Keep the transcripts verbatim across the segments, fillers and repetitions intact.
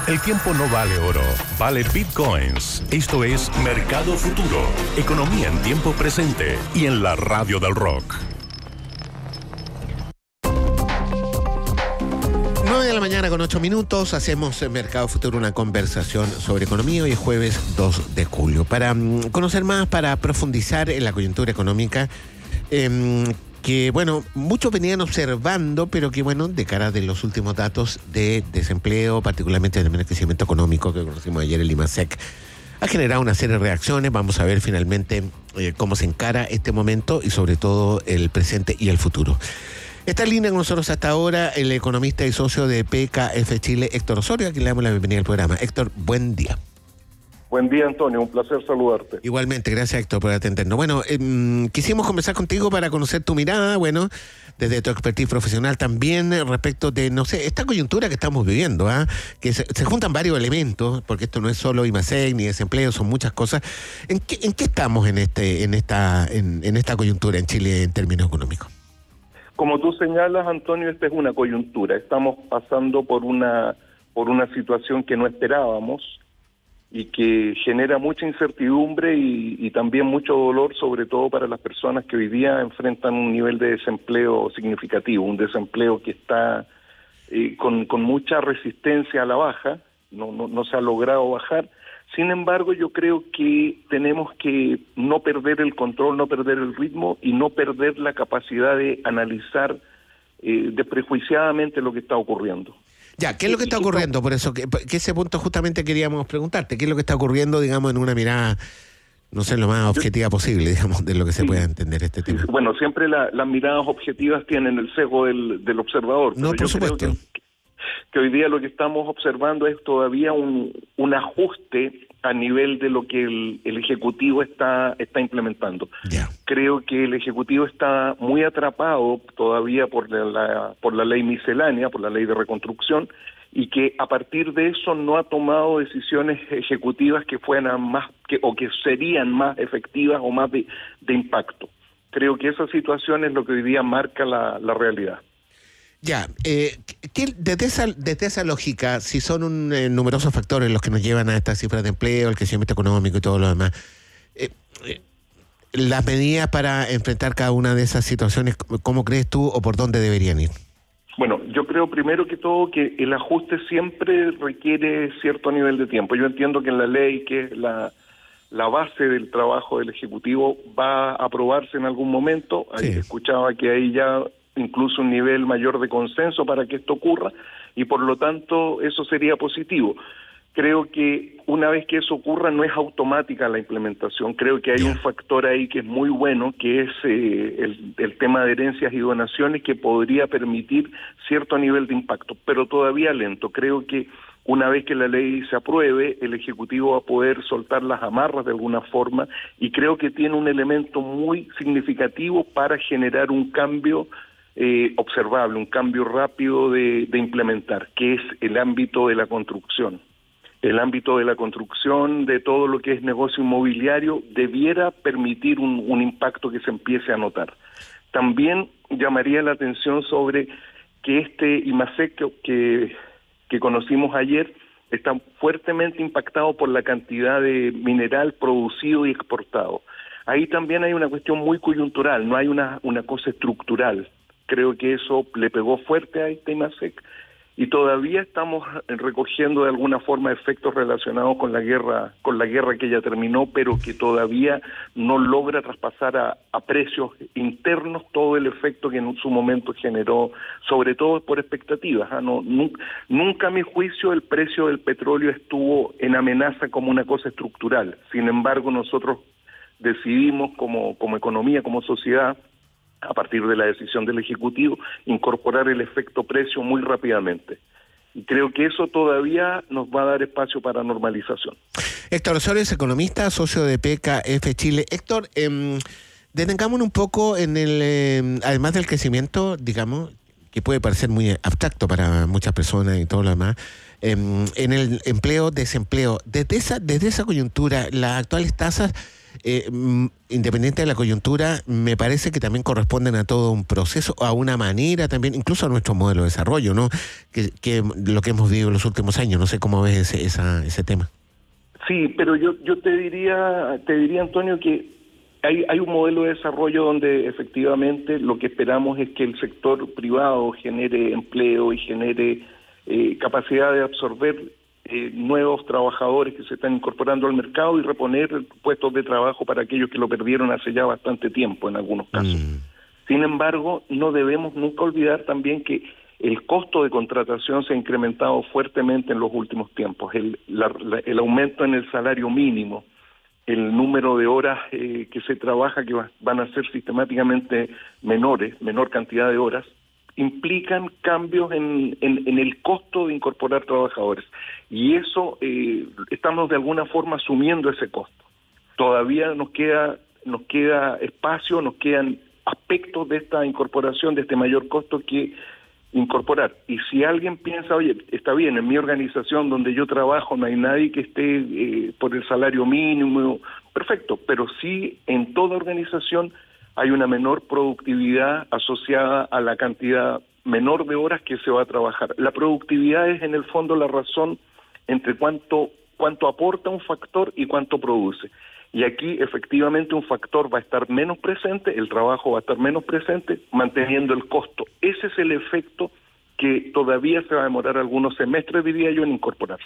El tiempo no vale oro, vale bitcoins. Esto es Mercado Futuro, economía en tiempo presente y en la radio del rock. nueve de la mañana con ocho minutos, hacemos en Mercado Futuro una conversación sobre economía. Hoy es jueves dos de julio. Para um, conocer más, para profundizar en la coyuntura económica, eh, que, bueno, muchos venían observando, pero que, bueno, de cara de los últimos datos de desempleo, particularmente del crecimiento económico que conocimos ayer, el IMASEC, ha generado una serie de reacciones. Vamos a ver finalmente eh, cómo se encara este momento y sobre todo el presente y el futuro. Está en línea con nosotros hasta ahora el economista y socio de P K F Chile, Héctor Osorio, a quien le damos la bienvenida al programa. Héctor, buen día. Buen día, Antonio, un placer saludarte. Igualmente, gracias, Héctor, por atendernos. Bueno, eh, quisimos conversar contigo para conocer tu mirada, bueno, desde tu expertise profesional también respecto de, no sé, esta coyuntura que estamos viviendo, ¿ah? Que se, se juntan varios elementos, porque esto no es solo IMASEC ni desempleo, son muchas cosas. ¿En qué, en qué estamos en este, en esta, en, en esta coyuntura en Chile en términos económicos? Como tú señalas, Antonio, esta es una coyuntura. Estamos pasando por una por una situación que no esperábamos y que genera mucha incertidumbre y, y también mucho dolor, sobre todo para las personas que hoy día enfrentan un nivel de desempleo significativo, un desempleo que está eh, con, con mucha resistencia a la baja, no, no, no se ha logrado bajar. Sin embargo, yo creo que tenemos que no perder el control, no perder el ritmo y no perder la capacidad de analizar eh, desprejuiciadamente lo que está ocurriendo. Ya, ¿qué es lo que está ocurriendo? Por eso, que, que ese punto justamente queríamos preguntarte. ¿Qué es lo que está ocurriendo, digamos, en una mirada, no sé, lo más objetiva posible, digamos, de lo que se sí, pueda entender este tema? Sí, bueno, siempre la, las miradas objetivas tienen el sesgo del, del observador. No, por supuesto. Creo que, que hoy día lo que estamos observando es todavía un, un ajuste a nivel de lo que el, el Ejecutivo está, está implementando. Ya. Creo que el Ejecutivo está muy atrapado todavía por la, por la ley miscelánea, por la ley de reconstrucción, y que a partir de eso no ha tomado decisiones ejecutivas que fueran más, que, o que serían más efectivas o más de, de impacto. Creo que esa situación es lo que hoy día marca la, la realidad. Ya, eh, ¿qué, desde, esa, desde esa lógica, si son un, eh, numerosos factores los que nos llevan a estas cifras de empleo, el crecimiento económico y todo lo demás, eh, eh, las medidas para enfrentar cada una de esas situaciones, ¿cómo crees tú o por dónde deberían ir? Bueno, yo creo primero que todo que el ajuste siempre requiere cierto nivel de tiempo. Yo entiendo que en la ley, que es la, la base del trabajo del Ejecutivo, va a aprobarse en algún momento. Sí. Escuchaba que ahí ya incluso un nivel mayor de consenso para que esto ocurra, y por lo tanto eso sería positivo. Creo que una vez que eso ocurra no es automática la implementación. Creo que hay un factor ahí que es muy bueno, que es eh, el, el tema de herencias y donaciones, que podría permitir cierto nivel de impacto, pero todavía lento. Creo que una vez que la ley se apruebe, el Ejecutivo va a poder soltar las amarras de alguna forma, y creo que tiene un elemento muy significativo para generar un cambio Eh, observable, un cambio rápido de, de implementar, que es el ámbito de la construcción. El ámbito de la construcción, de todo lo que es negocio inmobiliario, debiera permitir un, un impacto que se empiece a notar. También llamaría la atención sobre que este IMASEC que, que, que conocimos ayer está fuertemente impactado por la cantidad de mineral producido y exportado. Ahí también hay una cuestión muy coyuntural, no hay una, una cosa estructural. Creo que eso le pegó fuerte a este IMASEC y todavía estamos recogiendo de alguna forma efectos relacionados con la guerra, con la guerra que ya terminó, pero que todavía no logra traspasar a, a precios internos todo el efecto que en su momento generó, sobre todo por expectativas. ¿eh? No, nunca, nunca a mi juicio el precio del petróleo estuvo en amenaza como una cosa estructural. Sin embargo, nosotros decidimos como, como economía, como sociedad, a partir de la decisión del Ejecutivo, incorporar el efecto precio muy rápidamente. Y creo que eso todavía nos va a dar espacio para normalización. Héctor Osorio es economista, socio de P K F Chile. Héctor, eh, detengámonos un poco en el, eh, además del crecimiento, digamos, que puede parecer muy abstracto para muchas personas y todo lo demás, eh, en el empleo, desempleo. Desde esa, desde esa coyuntura, las actuales tasas eh, independiente de la coyuntura, me parece que también corresponden a todo un proceso, a una manera también, incluso a nuestro modelo de desarrollo, ¿no? Que, que lo que hemos vivido en los últimos años. No sé cómo ves ese, esa, ese tema. Sí, pero yo yo te diría, te diría Antonio, que hay, hay un modelo de desarrollo donde efectivamente lo que esperamos es que el sector privado genere empleo y genere eh, capacidad de absorber eh, nuevos trabajadores que se están incorporando al mercado y reponer puestos de trabajo para aquellos que lo perdieron hace ya bastante tiempo en algunos casos. Mm. Sin embargo, no debemos nunca olvidar también que el costo de contratación se ha incrementado fuertemente en los últimos tiempos. El, la, la, el aumento en el salario mínimo, el número de horas eh, que se trabaja, que va, van a ser sistemáticamente menores, menor cantidad de horas, implican cambios en, en, en el costo de incorporar trabajadores. Y eso, eh, estamos de alguna forma asumiendo ese costo. Todavía nos queda, nos queda espacio, nos quedan aspectos de esta incorporación, de este mayor costo que incorporar. Y si alguien piensa, oye, está bien, en mi organización donde yo trabajo no hay nadie que esté eh, por el salario mínimo, perfecto, pero sí en toda organización hay una menor productividad asociada a la cantidad menor de horas que se va a trabajar. La productividad es en el fondo la razón entre cuánto, cuánto aporta un factor y cuánto produce. Y aquí efectivamente un factor va a estar menos presente, el trabajo va a estar menos presente, manteniendo el costo. Ese es el efecto que todavía se va a demorar algunos semestres, diría yo, en incorporarse.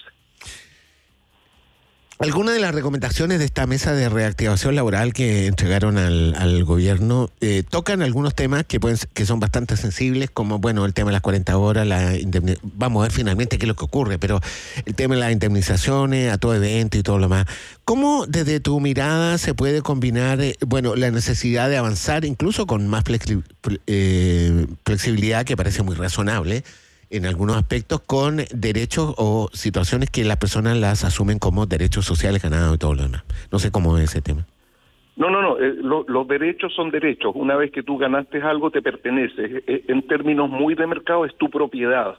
Algunas de las recomendaciones de esta mesa de reactivación laboral que entregaron al, al gobierno eh, tocan algunos temas que pueden que son bastante sensibles, como bueno el tema de las cuarenta horas, la indemni- vamos a ver finalmente qué es lo que ocurre, pero el tema de las indemnizaciones a todo evento y todo lo más. ¿Cómo desde tu mirada se puede combinar eh, bueno la necesidad de avanzar incluso con más flexi- eh, flexibilidad, que parece muy razonable en algunos aspectos, con derechos o situaciones que las personas las asumen como derechos sociales ganados y todo lo demás? No sé cómo es ese tema. No, no, no, eh, lo, los derechos son derechos. Una vez que tú ganaste algo, te pertenece. Eh, en términos muy de mercado, es tu propiedad.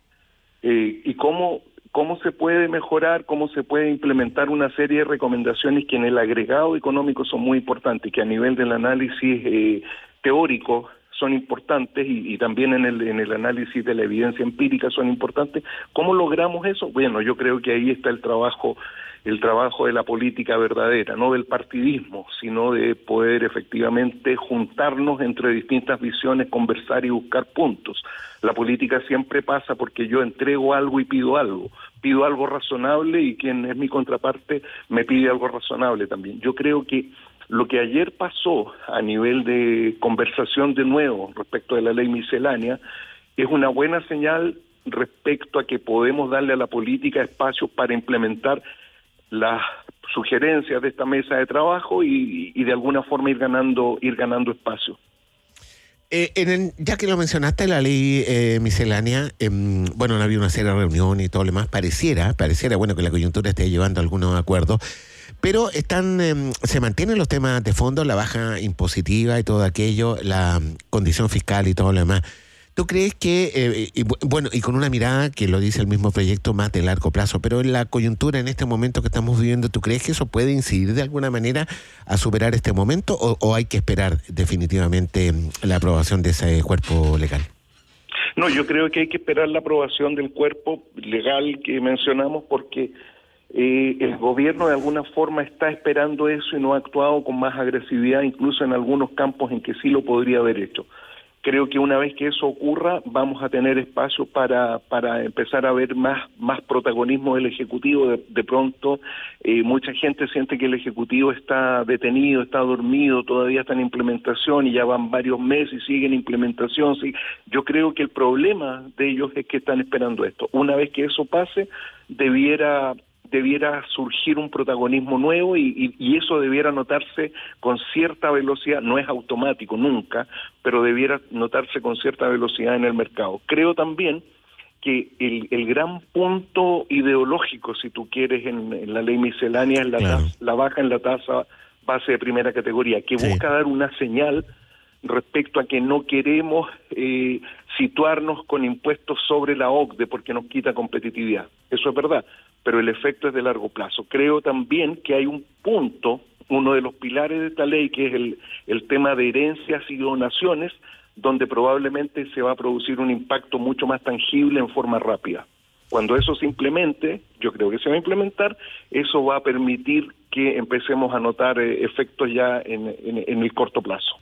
Eh, y cómo, cómo se puede mejorar, cómo se puede implementar una serie de recomendaciones que en el agregado económico son muy importantes, que a nivel del análisis eh, teórico son importantes y, y también en el, en el análisis de la evidencia empírica son importantes. ¿Cómo logramos eso? Bueno, yo creo que ahí está el trabajo, el trabajo de la política verdadera, no del partidismo, sino de poder efectivamente juntarnos entre distintas visiones, conversar y buscar puntos. La política siempre pasa porque yo entrego algo y pido algo. Pido algo razonable y quien es mi contraparte me pide algo razonable también. Yo creo que lo que ayer pasó a nivel de conversación de nuevo respecto de la ley miscelánea es una buena señal respecto a que podemos darle a la política espacios para implementar las sugerencias de esta mesa de trabajo y, y de alguna forma ir ganando ir ganando espacio. Eh, en el, ya que lo mencionaste, la ley eh, miscelánea, eh, bueno, no había una serie de reuniones y todo lo demás, pareciera, pareciera, bueno, que la coyuntura esté llevando a algunos acuerdos, pero están, eh, se mantienen los temas de fondo, la baja impositiva y todo aquello, la condición fiscal y todo lo demás. ¿Tú crees que, eh, y, bueno, y con una mirada que lo dice el mismo proyecto más de largo plazo, pero en la coyuntura en este momento que estamos viviendo, ¿tú crees que eso puede incidir de alguna manera a superar este momento o, o hay que esperar definitivamente la aprobación de ese cuerpo legal? No, yo creo que hay que esperar la aprobación del cuerpo legal que mencionamos porque eh, el gobierno de alguna forma está esperando eso y no ha actuado con más agresividad, incluso en algunos campos en que sí lo podría haber hecho. Creo que una vez que eso ocurra, vamos a tener espacio para para empezar a ver más más protagonismo del Ejecutivo. De, de pronto, eh, mucha gente siente que el Ejecutivo está detenido, está dormido, todavía está en implementación y ya van varios meses y sigue en implementación. Sí. Yo creo que el problema de ellos es que están esperando esto. Una vez que eso pase, debiera... debiera surgir un protagonismo nuevo y, y, y eso debiera notarse con cierta velocidad, no es automático nunca, pero debiera notarse con cierta velocidad en el mercado. Creo también que el, el gran punto ideológico, si tú quieres, en, en la ley miscelánea es la, claro. tasa, la baja en la tasa base de primera categoría, que sí. busca dar una señal respecto a que no queremos eh, situarnos con impuestos sobre la O C D E porque nos quita competitividad. Eso es verdad, pero el efecto es de largo plazo. Creo también que hay un punto, uno de los pilares de esta ley, que es el, el tema de herencias y donaciones, donde probablemente se va a producir un impacto mucho más tangible en forma rápida. Cuando eso se implemente, yo creo que se va a implementar, eso va a permitir que empecemos a notar eh, efectos ya en, en, en el corto plazo.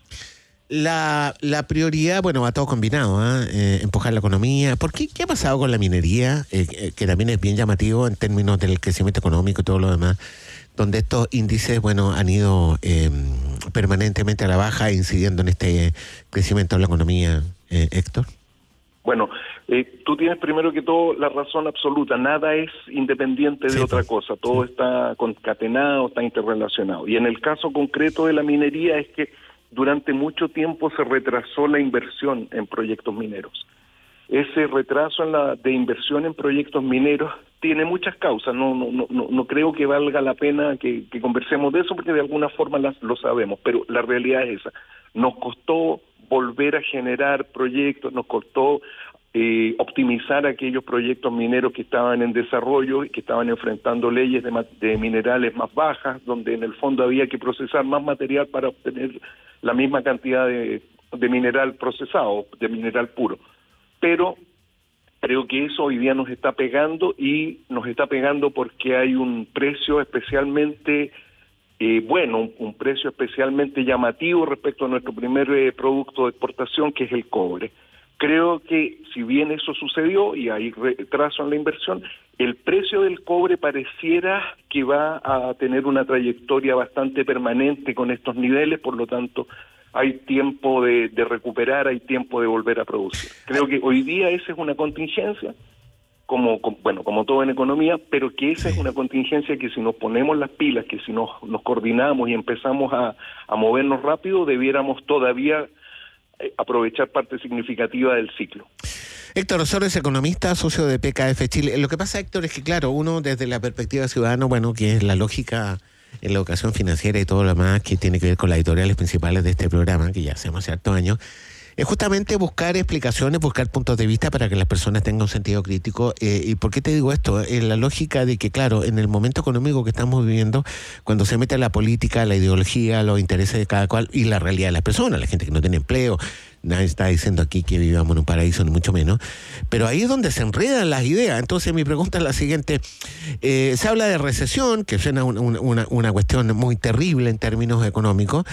La, la prioridad, bueno, va todo combinado, ¿eh? Eh, empujar la economía. ¿Por qué? ¿Qué ha pasado con la minería? Eh, eh, que también es bien llamativo en términos del crecimiento económico y todo lo demás, donde estos índices, bueno, han ido eh, permanentemente a la baja, incidiendo en este crecimiento de la economía, eh, Héctor. Bueno, eh, tú tienes primero que todo la razón absoluta, nada es independiente de sí, otra cosa, todo sí. está concatenado, está interrelacionado. Y en el caso concreto de la minería es que durante mucho tiempo se retrasó la inversión en proyectos mineros. Ese retraso en la de inversión en proyectos mineros tiene muchas causas, no no no no creo que valga la pena que, que conversemos de eso porque de alguna forma las, lo sabemos, pero la realidad es esa. Nos costó volver a generar proyectos, nos costó eh, optimizar aquellos proyectos mineros que estaban en desarrollo y que estaban enfrentando leyes de, de minerales más bajas, donde en el fondo había que procesar más material para obtener la misma cantidad de, de mineral procesado, de mineral puro. Pero creo que eso hoy día nos está pegando y nos está pegando porque hay un precio especialmente Eh, bueno, un, un precio especialmente llamativo respecto a nuestro primer eh, producto de exportación, que es el cobre. Creo que si bien eso sucedió y hay retraso en la inversión, el precio del cobre pareciera que va a tener una trayectoria bastante permanente con estos niveles, por lo tanto hay tiempo de, de recuperar, hay tiempo de volver a producir. Creo que hoy día esa es una contingencia, Como, como bueno como todo en economía, pero que esa sí. es una contingencia que si nos ponemos las pilas, que si nos, nos coordinamos y empezamos a, a movernos rápido, debiéramos todavía eh, aprovechar parte significativa del ciclo. Héctor Osorio es economista, socio de P K F Chile. Lo que pasa, Héctor, es que claro, uno desde la perspectiva ciudadana, bueno, que es la lógica en la educación financiera y todo lo demás que tiene que ver con las editoriales principales de este programa, que ya hacemos ciertos años, es justamente buscar explicaciones, buscar puntos de vista para que las personas tengan un sentido crítico. Eh, ¿Y por qué te digo esto? En la lógica de que, claro, en el momento económico que estamos viviendo, cuando se mete la política, la ideología, los intereses de cada cual y la realidad de las personas, la gente que no tiene empleo, nadie está diciendo aquí que vivamos en un paraíso, ni mucho menos, pero ahí es donde se enredan las ideas. Entonces mi pregunta es la siguiente. Eh, se habla de recesión, que suena una, una, una cuestión muy terrible en términos económicos.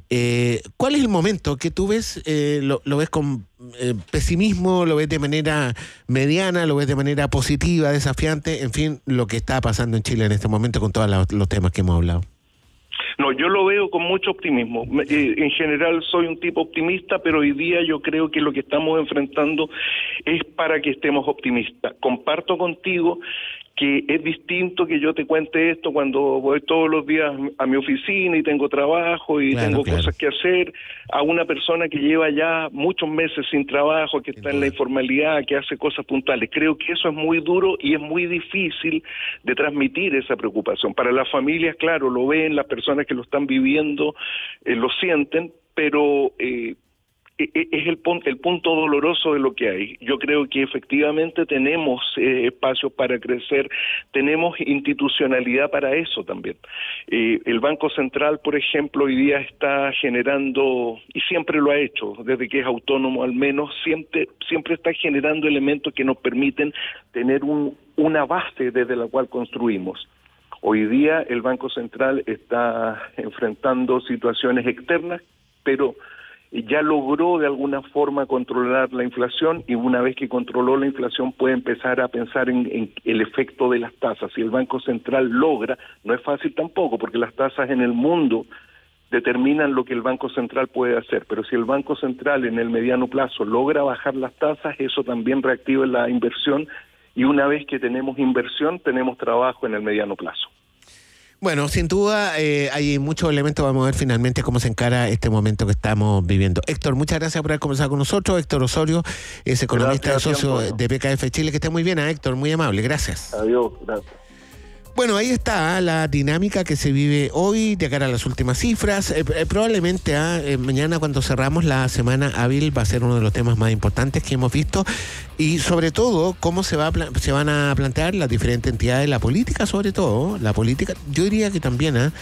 Eh, ¿Cuál es el momento que tú ves? Eh, lo, ¿Lo ves con eh, pesimismo? ¿Lo ves de manera mediana? ¿Lo ves de manera positiva, desafiante? En fin, lo que está pasando en Chile en este momento con todos los, los temas que hemos hablado. No, yo lo veo con mucho optimismo. Eh, en general soy un tipo optimista, pero hoy día yo creo que lo que estamos enfrentando es para que estemos optimistas. Comparto contigo que es distinto que yo te cuente esto cuando voy todos los días a mi oficina y tengo trabajo y claro, tengo claro. cosas que hacer, a una persona que lleva ya muchos meses sin trabajo, que está en la informalidad, que hace cosas puntuales. Creo que eso es muy duro y es muy difícil de transmitir esa preocupación. Para las familias, claro, lo ven, las personas que lo están viviendo eh, lo sienten, pero eh, es el, el punto doloroso de lo que hay. Yo creo que efectivamente tenemos eh, espacios para crecer, tenemos institucionalidad para eso también. Eh, el Banco Central, por ejemplo, hoy día está generando, y siempre lo ha hecho, desde que es autónomo al menos, siempre, siempre está generando elementos que nos permiten tener un, una base desde la cual construimos. Hoy día el Banco Central está enfrentando situaciones externas, pero ya logró de alguna forma controlar la inflación y una vez que controló la inflación puede empezar a pensar en, en el efecto de las tasas. Si el Banco Central logra, no es fácil tampoco porque las tasas en el mundo determinan lo que el Banco Central puede hacer, pero si el Banco Central en el mediano plazo logra bajar las tasas, eso también reactiva la inversión y una vez que tenemos inversión tenemos trabajo en el mediano plazo. Bueno, sin duda eh, hay muchos elementos. Vamos a ver finalmente cómo se encara este momento que estamos viviendo. Héctor, muchas gracias por haber conversado con nosotros. Héctor Osorio es economista y socio de P K F Chile. Que esté muy bien, ¿eh, Héctor? Muy amable, gracias. Adiós, gracias. Bueno, ahí está ¿eh? la dinámica que se vive hoy de cara a las últimas cifras. Eh, eh, probablemente ¿eh? mañana cuando cerramos la semana hábil va a ser uno de los temas más importantes que hemos visto y sobre todo cómo se, va a pla- se van a plantear las diferentes entidades, la política sobre todo, la política, yo diría que también ¿eh?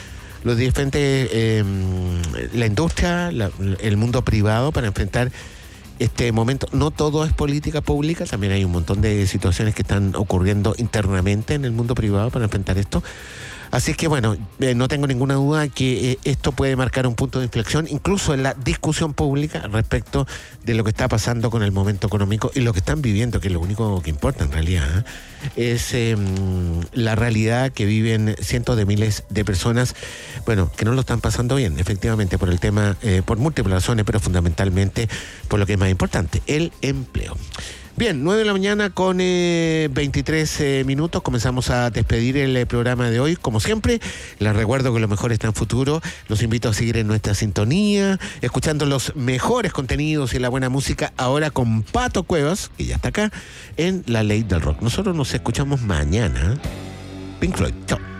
los diferentes, eh, la industria, la, el mundo privado para enfrentar este momento. No todo es política pública, también hay un montón de situaciones que están ocurriendo internamente en el mundo privado para enfrentar esto. Así que bueno, eh, no tengo ninguna duda que eh, esto puede marcar un punto de inflexión, incluso en la discusión pública respecto de lo que está pasando con el momento económico y lo que están viviendo, que es lo único que importa en realidad, ¿eh? es eh, la realidad que viven cientos de miles de personas, bueno, que no lo están pasando bien, efectivamente, por el tema, eh, por múltiples razones, pero fundamentalmente por lo que es más importante, el empleo. Bien, nueve de la mañana con eh, veintitrés eh, minutos. Comenzamos a despedir el eh, programa de hoy. Como siempre, les recuerdo que lo mejor está en futuro. Los invito a seguir en nuestra sintonía, escuchando los mejores contenidos y la buena música, ahora con Pato Cuevas, que ya está acá, en La Ley del Rock. Nosotros nos escuchamos mañana. Pink Floyd. Chao.